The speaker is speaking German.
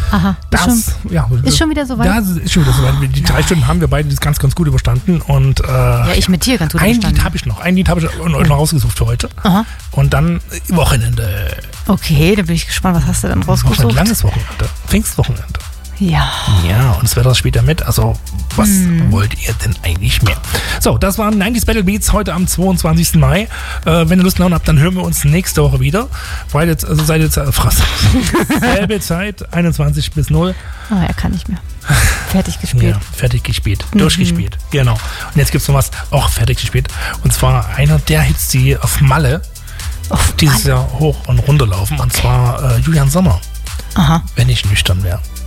Aha. Ist schon wieder soweit? Das ist schon wieder soweit. Die 3 Stunden haben wir beide das ganz, ganz gut überstanden. Und, ich mit dir ganz gut überstanden. überstanden. Ein Lied habe ich noch rausgesucht für heute. Aha. Und dann Wochenende. Okay, da bin ich gespannt. Was hast du denn rausgesucht? Ein langes Wochenende. Pfingstwochenende. Ja. Ja, und das Wetter ist später mit. Also, was wollt ihr denn eigentlich mehr? So, das waren 90s Battle Beats heute am 22. Mai. Wenn ihr Lust habt, dann hören wir uns nächste Woche wieder. Selbe Zeit, 21 bis 0. Oh, er kann nicht mehr. Fertig gespielt. Ja, fertig gespielt. Durchgespielt. Genau. Und jetzt gibt es noch was, auch fertig gespielt. Und zwar einer der Hits, die auf Malle dieses Jahr hoch und runter laufen. Und zwar Julian Sommer. Aha. Wenn ich nüchtern wäre.